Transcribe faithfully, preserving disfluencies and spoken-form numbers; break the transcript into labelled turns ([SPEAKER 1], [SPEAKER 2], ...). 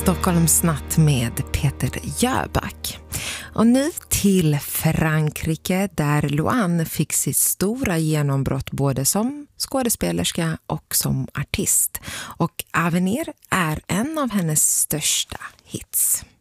[SPEAKER 1] Stockholmsnatt med Peter Jöback. Och nu till Frankrike där Louane fick sitt stora genombrott både som skådespelerska och som artist. Och Avenir är en av hennes största hits.